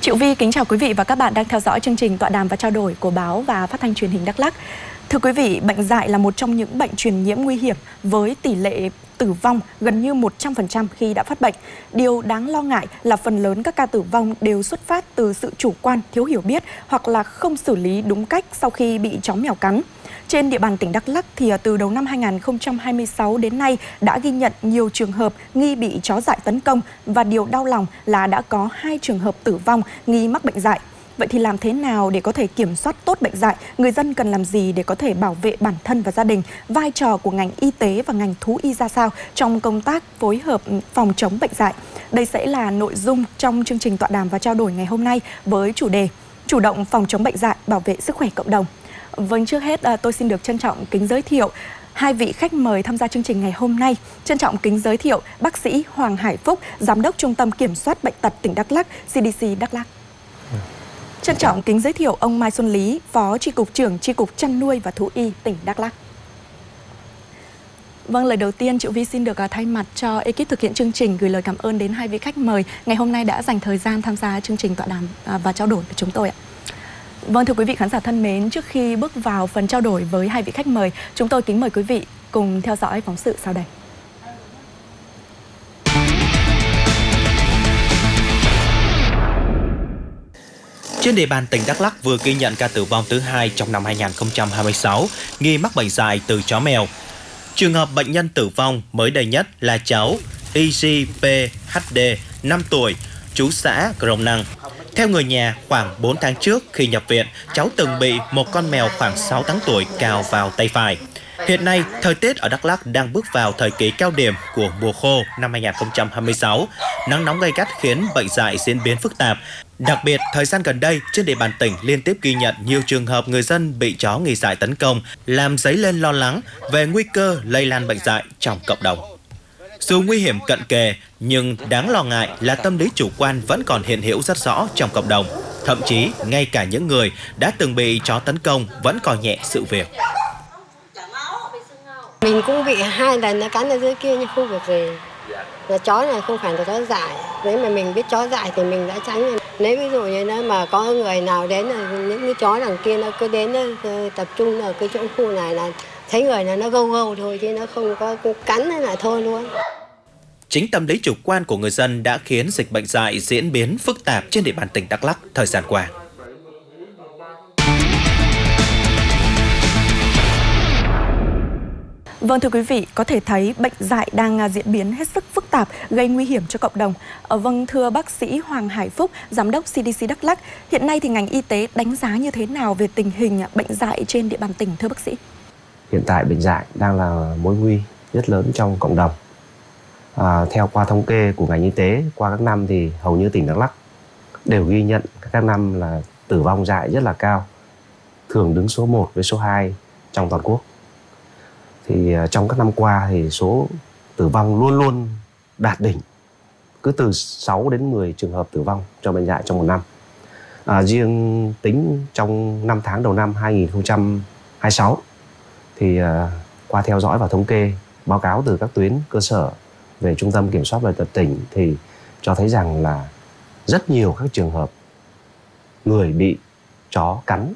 Triệu Vi kính chào quý vị và các bạn đang theo dõi chương trình tọa đàm và trao đổi của báo và phát thanh truyền hình Đắk Lắk. Thưa quý vị, bệnh dại là một trong những bệnh truyền nhiễm nguy hiểm với tỷ lệ tử vong gần như 100% khi đã phát bệnh. Điều đáng lo ngại là phần lớn các ca tử vong đều xuất phát từ sự chủ quan, thiếu hiểu biết hoặc là không xử lý đúng cách sau khi bị chó mèo cắn. Trên địa bàn tỉnh Đắk Lắk thì từ đầu năm 2026 đến nay đã ghi nhận nhiều trường hợp nghi bị chó dại tấn công và điều đau lòng là đã có 2 trường hợp tử vong nghi mắc bệnh dại. Vậy thì làm thế nào để có thể kiểm soát tốt bệnh dại? Người dân cần làm gì để có thể bảo vệ bản thân và gia đình? Vai trò của ngành y tế và ngành thú y ra sao trong công tác phối hợp phòng chống bệnh dại? Đây sẽ là nội dung trong chương trình tọa đàm và trao đổi ngày hôm nay với chủ đề chủ động phòng chống bệnh dại, bảo vệ sức khỏe cộng đồng. Vâng, trước hết tôi xin được trân trọng kính giới thiệu hai vị khách mời tham gia chương trình ngày hôm nay. Trân trọng kính giới thiệu bác sĩ Hoàng Hải Phúc, Giám đốc Trung tâm Kiểm soát Bệnh tật tỉnh Đắk Lắk, CDC Đắk Lắk. Trân trọng kính giới thiệu ông Mai Xuân Lý, Phó Chi cục trưởng Chi cục Chăn nuôi và Thú y tỉnh Đắk Lắk. Vâng, lời đầu tiên Triệu Vi xin được thay mặt cho ekip thực hiện chương trình gửi lời cảm ơn đến hai vị khách mời ngày hôm nay đã dành thời gian tham gia chương trình tọa đàm và trao đổi với chúng tôi ạ. Vâng, thưa quý vị khán giả thân mến, trước khi bước vào phần trao đổi với hai vị khách mời, chúng tôi kính mời quý vị cùng theo dõi phóng sự sau đây. Trên địa bàn tỉnh Đắk Lắk vừa ghi nhận ca tử vong thứ 2 trong năm 2026 nghi mắc bệnh dại từ chó mèo. Trường hợp bệnh nhân tử vong mới đây nhất là cháu IGPHD, 5 tuổi, trú xã Crong Năng. Theo người nhà, khoảng 4 tháng trước khi nhập viện, cháu từng bị một con mèo khoảng 6 tháng tuổi cào vào tay phải. Hiện nay, thời tiết ở Đắk Lắk đang bước vào thời kỳ cao điểm của mùa khô năm 2026. Nắng nóng gay gắt khiến bệnh dại diễn biến phức tạp. Đặc biệt, thời gian gần đây, trên địa bàn tỉnh liên tiếp ghi nhận nhiều trường hợp người dân bị chó nghi dại tấn công, làm dấy lên lo lắng về nguy cơ lây lan bệnh dại trong cộng đồng. Dù nguy hiểm cận kề, nhưng đáng lo ngại là tâm lý chủ quan vẫn còn hiện hữu rất rõ trong cộng đồng. Thậm chí, ngay cả những người đã từng bị chó tấn công vẫn coi nhẹ sự việc. Mình cũng bị 2 lần nó cắn ở dưới kia nhưng không việc gì. Là chó này không phải là chó dại. Nếu mà mình biết chó dại thì mình đã tránh. Nếu ví dụ như nó mà có người nào đến là những cái chó đằng kia nó cứ đến nó tập trung ở cái chỗ khu này là thấy người là nó gâu gâu thôi chứ nó không có cắn là thôi luôn. Chính tâm lý chủ quan của người dân đã khiến dịch bệnh dại diễn biến phức tạp trên địa bàn tỉnh Đắk Lắk thời gian qua. Vâng, thưa quý vị, có thể thấy bệnh dại đang diễn biến hết sức phức tạp, gây nguy hiểm cho cộng đồng. Vâng, thưa bác sĩ Hoàng Hải Phúc, Giám đốc CDC Đắk Lắk, hiện nay thì ngành y tế đánh giá như thế nào về tình hình bệnh dại trên địa bàn tỉnh, thưa bác sĩ? Hiện tại bệnh dại đang là mối nguy rất lớn trong cộng đồng. Theo qua thống kê của ngành y tế, qua các năm thì hầu như tỉnh Đắk Lắk đều ghi nhận các năm là tử vong dại rất là cao, thường đứng số 1 với số 2 trong toàn quốc. Thì trong các năm qua thì số tử vong luôn luôn đạt đỉnh, cứ từ 6 đến 10 trường hợp tử vong cho bệnh dại trong một năm. Riêng tính trong 5 tháng đầu năm 2026 thì qua theo dõi và thống kê, báo cáo từ các tuyến cơ sở về Trung tâm Kiểm soát Bệnh tật tỉnh thì cho thấy rằng là rất nhiều các trường hợp người bị chó cắn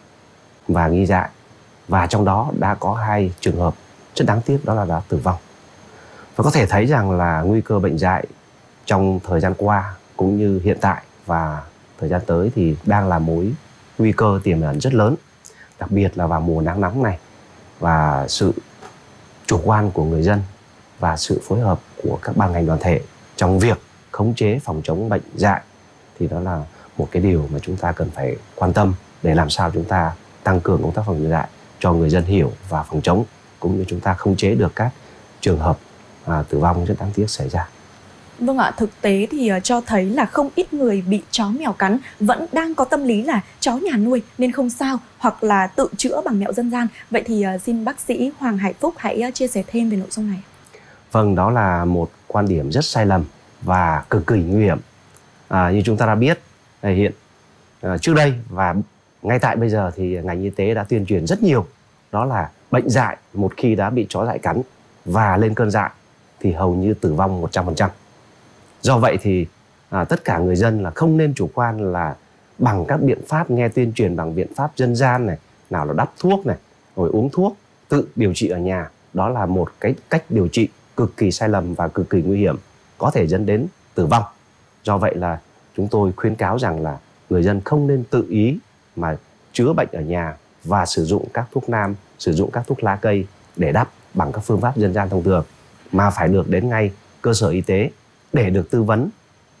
và nghi dại, và trong đó đã có 2 trường hợp rất đáng tiếc đó là đã tử vong. Và có thể thấy rằng là nguy cơ bệnh dại trong thời gian qua cũng như hiện tại và thời gian tới thì đang là mối nguy cơ tiềm ẩn rất lớn, đặc biệt là vào mùa nắng nóng này. Và sự chủ quan của người dân và sự phối hợp của các ban ngành đoàn thể trong việc khống chế phòng chống bệnh dại thì đó là một cái điều mà chúng ta cần phải quan tâm để làm sao chúng ta tăng cường công tác phòng chống dại cho người dân hiểu và phòng chống, cũng như chúng ta khống chế được các trường hợp tử vong rất đáng tiếc xảy ra. Vâng ạ, thực tế thì cho thấy là không ít người bị chó mèo cắn vẫn đang có tâm lý là chó nhà nuôi nên không sao, hoặc là tự chữa bằng mẹo dân gian. Vậy thì xin bác sĩ Hoàng Hải Phúc hãy chia sẻ thêm về nội dung này. Vâng, đó là một quan điểm rất sai lầm và cực kỳ nguy hiểm. Như chúng ta đã biết, hiện trước đây và ngay tại bây giờ thì ngành y tế đã tuyên truyền rất nhiều. Đó là bệnh dại một khi đã bị chó dại cắn và lên cơn dại thì hầu như tử vong 100%. Do vậy thì tất cả người dân là không nên chủ quan là bằng các biện pháp, nghe tuyên truyền bằng biện pháp dân gian này, nào là đắp thuốc này, rồi uống thuốc, tự điều trị ở nhà. Đó là một cái cách điều trị cực kỳ sai lầm và cực kỳ nguy hiểm, có thể dẫn đến tử vong. Do vậy là chúng tôi khuyến cáo rằng là người dân không nên tự ý mà chữa bệnh ở nhà và sử dụng các thuốc nam, sử dụng các thuốc lá cây để đắp bằng các phương pháp dân gian thông thường, mà phải được đến ngay cơ sở y tế để được tư vấn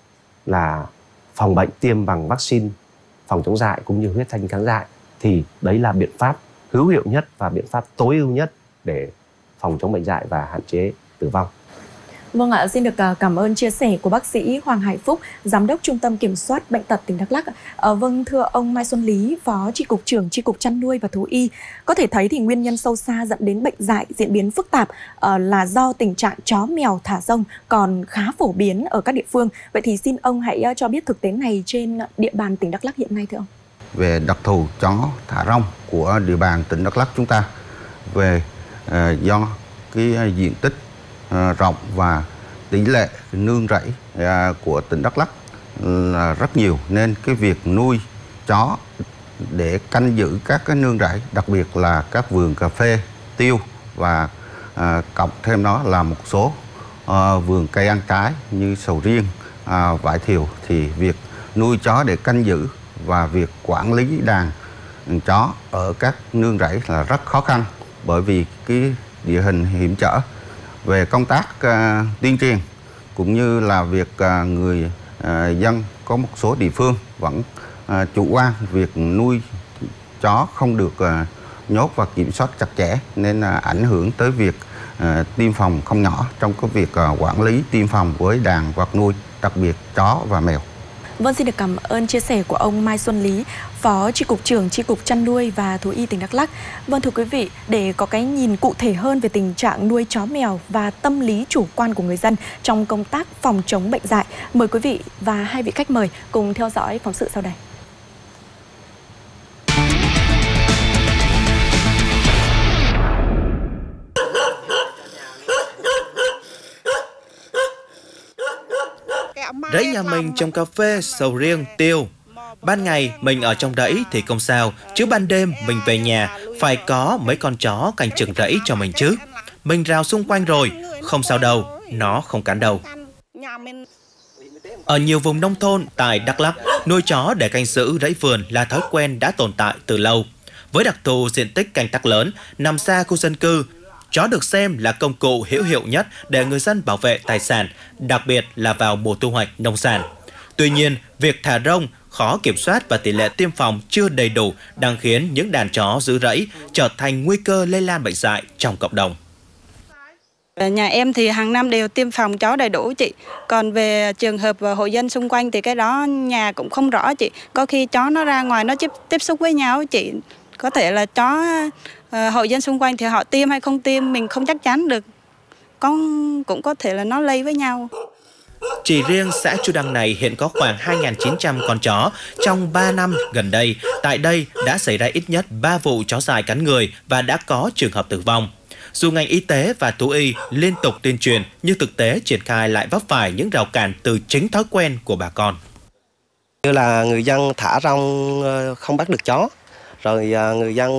là phòng bệnh, tiêm bằng vaccine phòng chống dại cũng như huyết thanh kháng dại. Thì đấy là biện pháp hữu hiệu nhất và biện pháp tối ưu nhất để phòng chống bệnh dại và hạn chế tử vong. Vâng ạ, xin được cảm ơn chia sẻ của bác sĩ Hoàng Hải Phúc, Giám đốc Trung tâm Kiểm soát Bệnh tật tỉnh Đắk Lắk. Vâng, thưa ông Mai Xuân Lý, Phó Chi cục trưởng Chi cục Chăn nuôi và Thú y, có thể thấy thì nguyên nhân sâu xa dẫn đến bệnh dại diễn biến phức tạp là do tình trạng chó mèo thả rông còn khá phổ biến ở các địa phương. Vậy thì xin ông hãy cho biết thực tế này trên địa bàn tỉnh Đắk Lắk hiện nay thưa ông. Về đặc thù chó thả rông của địa bàn tỉnh Đắk Lắk chúng ta, về do cái diện tích rộng và tỷ lệ nương rẫy của tỉnh Đắk Lắk là rất nhiều, nên cái việc nuôi chó để canh giữ các cái nương rẫy, đặc biệt là các vườn cà phê, tiêu và cộng thêm đó là một số vườn cây ăn trái như sầu riêng, vải thiều, thì việc nuôi chó để canh giữ và việc quản lý đàn chó ở các nương rẫy là rất khó khăn, bởi vì cái địa hình hiểm trở. Về công tác tuyên truyền cũng như là việc người dân có một số địa phương vẫn chủ quan việc nuôi chó không được nhốt và kiểm soát chặt chẽ, nên ảnh hưởng tới việc tiêm phòng không nhỏ trong cái việc quản lý tiêm phòng với đàn vật nuôi, đặc biệt chó và mèo. Vâng, xin được cảm ơn chia sẻ của ông Mai Xuân Lý, Phó Chi cục trưởng Chi cục Chăn nuôi và Thú y tỉnh Đắk Lắk. Vâng, thưa quý vị, để có cái nhìn cụ thể hơn về tình trạng nuôi chó mèo và tâm lý chủ quan của người dân trong công tác phòng chống bệnh dại, mời quý vị và hai vị khách mời cùng theo dõi phóng sự sau đây. Rẫy nhà mình trồng cà phê, sầu riêng, tiêu. Ban ngày mình ở trong rẫy thì không sao, chứ ban đêm mình về nhà phải có mấy con chó canh chừng rẫy cho mình chứ. Mình rào xung quanh rồi, không sao đâu, nó không cắn đâu. Ở nhiều vùng nông thôn tại Đắk Lắk, nuôi chó để canh giữ rẫy vườn là thói quen đã tồn tại từ lâu. Với đặc thù diện tích canh tác lớn, nằm xa khu dân cư, chó được xem là công cụ hữu hiệu nhất để người dân bảo vệ tài sản, đặc biệt là vào mùa thu hoạch nông sản. Tuy nhiên, việc thả rông, khó kiểm soát và tỷ lệ tiêm phòng chưa đầy đủ đang khiến những đàn chó giữ rẫy trở thành nguy cơ lây lan bệnh dại trong cộng đồng. Nhà em thì hàng năm đều tiêm phòng chó đầy đủ chị. Còn về trường hợp hộ dân xung quanh thì cái đó nhà cũng không rõ chị. Có khi chó nó ra ngoài nó tiếp xúc với nhau chị. Có thể là chó hộ dân xung quanh thì họ tiêm hay không tiêm mình không chắc chắn được. Cũng có thể là nó lây với nhau. Chỉ riêng xã Chu Đăng này hiện có khoảng 2.900 con chó. Trong 3 năm gần đây, tại đây đã xảy ra ít nhất 3 vụ chó dại cắn người và đã có trường hợp tử vong. Dù ngành y tế và thú y liên tục tuyên truyền, nhưng thực tế triển khai lại vấp phải những rào cản từ chính thói quen của bà con. Như là người dân thả rông không bắt được chó, rồi người dân